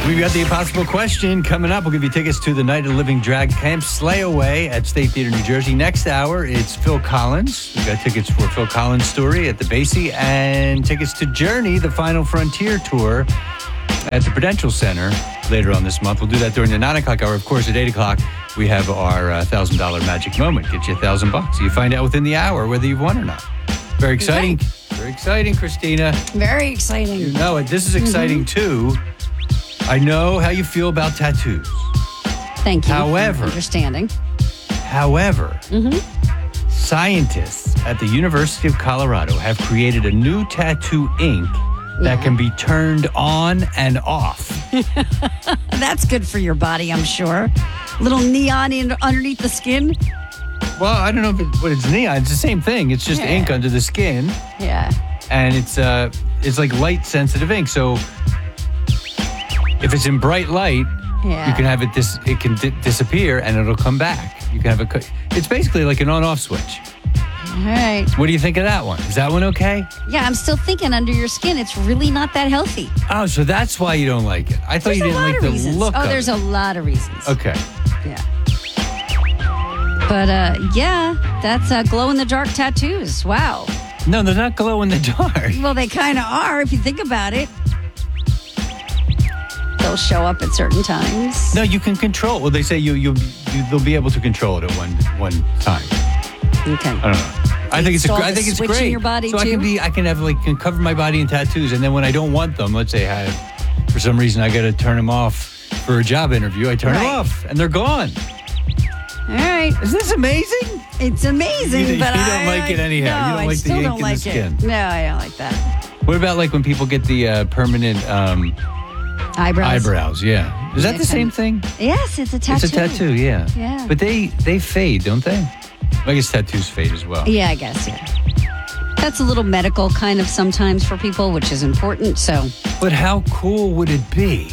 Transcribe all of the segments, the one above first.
We've got the impossible question coming up. We'll give you tickets to the Night of the Living Drag Camp Slayaway at State Theater, New Jersey. Next hour, it's Phil Collins. We've got tickets for Phil Collins' story at the Basie and tickets to Journey, the Final Frontier Tour at the Prudential Center later on this month. We'll do that during the 9 o'clock hour. Of course, at 8 o'clock, we have our $1,000 magic moment. Get you $1,000. You find out within the hour whether you've won or not. Very exciting. Okay. Very exciting, Christina. Very exciting. You know it. This is exciting, too. I know how you feel about tattoos. Thank you However- for understanding. However, scientists at the University of Colorado have created a new tattoo ink that can be turned on and off. That's good for your body, I'm sure. Little neon underneath the skin. Well, I don't know what it's neon. It's the same thing. It's just ink under the skin, Yeah. and it's like light sensitive ink. So if it's in bright light, Yeah. you can have it disappear and it'll come back. You can have it's basically like an on-off switch. All right. What do you think of that one? Is that one okay? Yeah, I'm still thinking under your skin, it's really not that healthy. Oh, so that's why you don't like it. I thought you didn't like the look of there's it. a lot of reasons. Okay. Yeah. But, that's glow-in-the-dark tattoos. Wow. No, they're not glow in the dark. Well, they kind of are if you think about it. They'll show up at certain times. No, you can control. Well, they say they'll be able to control it at one time. Okay. I don't know. I think it's switch in great. your body, so too? I can cover my body in tattoos, and then when I don't want them, let's say for some reason I got to turn them off for a job interview, I turn them off, and they're gone. All right. Isn't this amazing? It's amazing, You but don't like it anyhow. No, You don't like the still ink don't in the like skin. it. No, I don't like that. What about like when people get the permanent eyebrows? Yeah. Is that the same thing? Yes, it's a tattoo. It's a tattoo, yeah. Yeah. But they fade, don't they? I guess tattoos fade as well. Yeah, I guess, yeah. That's a little medical kind of sometimes for people, which is important, so. But how cool would it be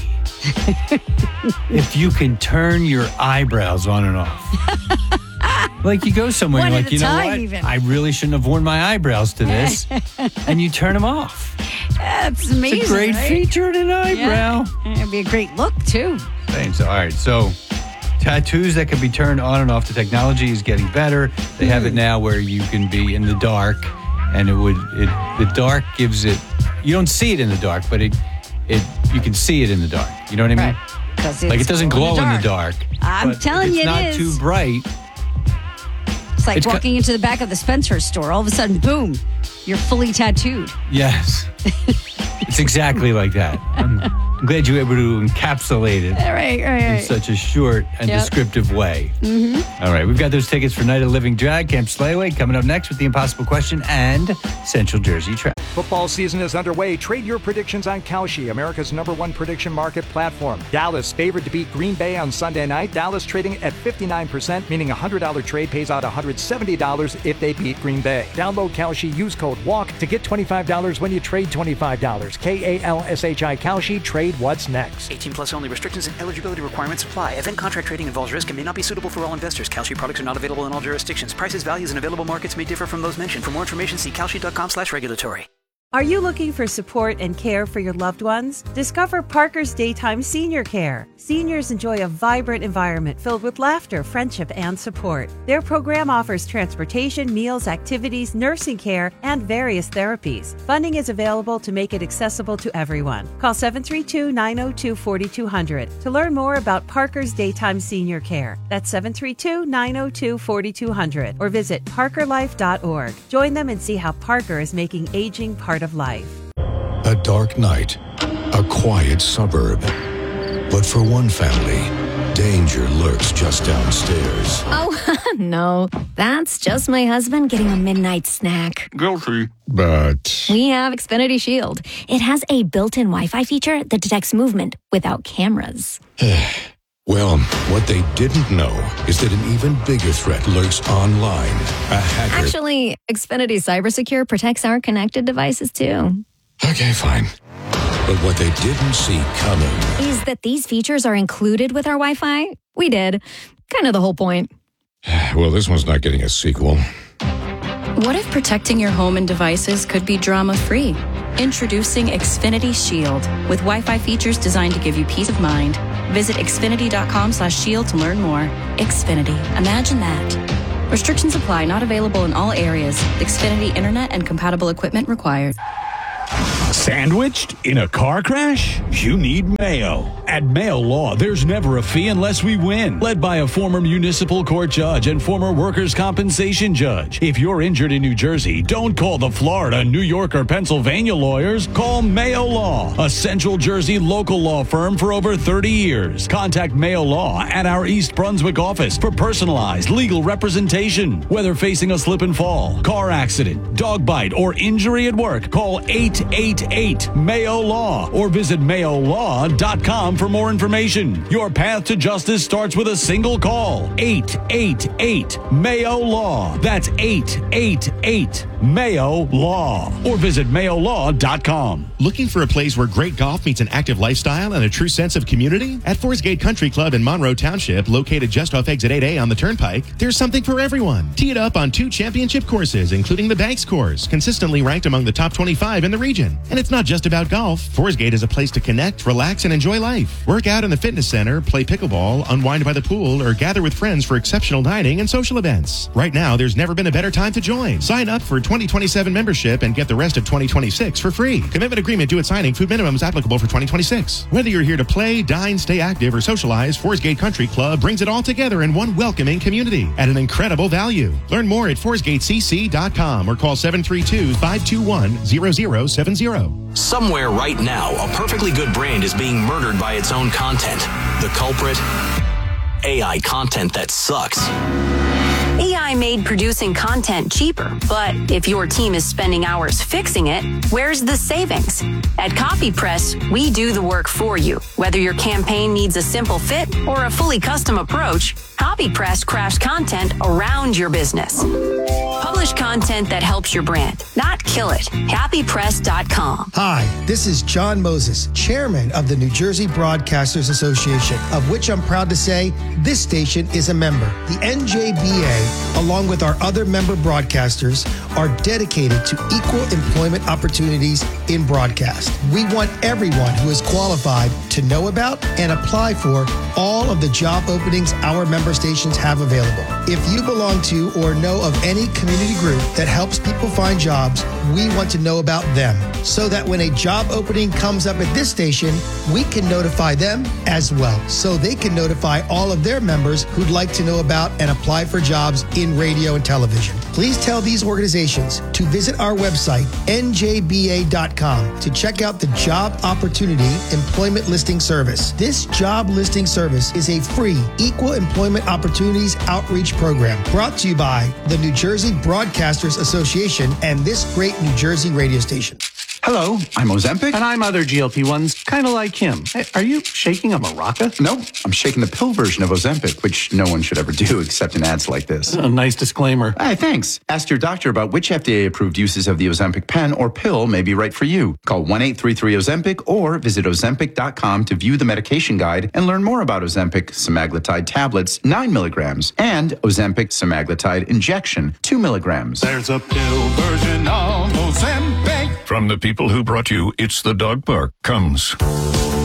if you can turn your eyebrows on and off? Like you go somewhere and One you're like, at a you know time what? even. I really shouldn't have worn my eyebrows to this. And you turn them off. That's amazing. It's a great right? feature in an eyebrow. Yeah. It'd be a great look, too. So, all right. So, tattoos that can be turned on and off. The technology is getting better. They have it now where you can be in the dark, and the dark gives it. You don't see it in the dark, but you can see it in the dark. You know what I mean? Right. Like it doesn't glow in the dark. I'm but telling you, it's not it is. too bright. It's like walking into the back of the Spencer store. All of a sudden, boom, you're fully tattooed. Yes. It's exactly like that. I'm glad you were able to encapsulate it Right. in such a short and descriptive way. Mm-hmm. All right, we've got those tickets for Night of the Living Drag Camp Slayaway coming up next with the Impossible Question and Central Jersey Traffic. Football season is underway. Trade your predictions on Kalshi, America's #1 prediction market platform. Dallas favored to beat Green Bay on Sunday night. Dallas trading at 59%, meaning a $100 trade pays out $170 if they beat Green Bay. Download Kalshi, use code WALK to get $25 when you trade $25. KALSHI Kalshi, trade what's next. 18 plus only. Restrictions and eligibility requirements apply. Event contract trading involves risk and may not be suitable for all investors. Kalshi products are not available in all jurisdictions. Prices, values, and available markets may differ from those mentioned. For more information, see kalshi.com/regulatory. Are you looking for support and care for your loved ones? Discover Parker's Daytime Senior Care. Seniors enjoy a vibrant environment filled with laughter, friendship, and support. Their program offers transportation, meals, activities, nursing care, and various therapies. Funding is available to make it accessible to everyone. Call 732-902-4200 to learn more about Parker's Daytime Senior Care. That's 732-902-4200 or visit parkerlife.org. Join them and see how Parker is making aging part of life. A dark night, a quiet suburb. But for one family, danger lurks just downstairs. Oh, no. That's just my husband getting a midnight snack. Guilty. But We have Xfinity Shield. It has a built-in Wi-Fi feature that detects movement without cameras. well, what they didn't know is that an even bigger threat lurks online. A hacker. Actually, Xfinity CyberSecure protects our connected devices, too. Okay, fine. But what they didn't see coming Is that these features are included with our Wi-Fi? We did. Kind of the whole point. Well, this one's not getting a sequel. What if protecting your home and devices could be drama-free? Introducing Xfinity Shield with Wi-Fi features designed to give you peace of mind. Visit Xfinity.com/shield to learn more. Xfinity. Imagine that. Restrictions apply. Not available in all areas. Xfinity Internet and compatible equipment required. Sandwiched in a car crash? You need Mayo. At Mayo Law, there's never a fee unless we win. Led by a former municipal court judge and former workers' compensation judge. If you're injured in New Jersey, don't call the Florida, New York, or Pennsylvania lawyers. Call Mayo Law, a Central Jersey local law firm for over 30 years. Contact Mayo Law at our East Brunswick office for personalized legal representation. Whether facing a slip and fall, car accident, dog bite, or injury at work, call 888-MAYO-LAW or visit mayolaw.com for more information. Your path to justice starts with a single call. 888-MAYO-LAW. That's 888-MAYO-LAW or visit mayolaw.com. Looking for a place where great golf meets an active lifestyle and a true sense of community? At Forest Gate Country Club in Monroe Township, located just off exit 8A on the Turnpike, there's something for everyone. Tee it up on 2 championship courses, including the Banks course, consistently ranked among the top 25 in the region. And it's not just about golf. Forest Gate is a place to connect, relax, and enjoy life. Work out in the fitness center, play pickleball, unwind by the pool, or gather with friends for exceptional dining and social events. Right now, there's never been a better time to join. Sign up for 2027 membership and get the rest of 2026 for free. Commitment agreement due at signing. Food minimums applicable for 2026. Whether you're here to play, dine, stay active, or socialize, Forest Gate Country Club brings it all together in one welcoming community at an incredible value. Learn more at forestgatecc.com or call 732-521-0070. Somewhere right now, a perfectly good brand is being murdered by its own content. The culprit? AI content that sucks. AI made producing content cheaper, but if your team is spending hours fixing it, where's the savings? At CopyPress, we do the work for you. Whether your campaign needs a simple fit or a fully custom approach, CopyPress crafts content around your business. Publish content that helps your brand, not kill it. CopyPress.com. Hi, this is John Moses, chairman of the New Jersey Broadcasters Association, of which I'm proud to say this station is a member. The NJBA, along with our other member broadcasters, are dedicated to equal employment opportunities in broadcast. We want everyone who is qualified to know about and apply for all of the job openings our member stations have available. If you belong to or know of any community group that helps people find jobs, we want to know about them so that when a job opening comes up at this station, we can notify them as well so they can notify all of their members who'd like to know about and apply for jobs in radio and television. Please tell these organizations to visit our website, njba.com, to check out the Job Opportunity Employment Listing Service. This job listing service is a free Equal Employment Opportunities Outreach Program brought to you by the New Jersey Broadcasters Association and this great New Jersey radio station. Hello, I'm Ozempic. And I'm other GLP-1s, kind of like him. Hey, are you shaking a maraca? No, I'm shaking the pill version of Ozempic, which no one should ever do except in ads like this. A nice disclaimer. Hey, thanks. Ask your doctor about which FDA-approved uses of the Ozempic pen or pill may be right for you. Call 1-833-OZEMPIC or visit Ozempic.com to view the medication guide and learn more about Ozempic semaglutide tablets, 9 milligrams, and Ozempic semaglutide injection, 2 milligrams. There's a pill version of Ozempic. From the people who brought you It's the Dog Park comes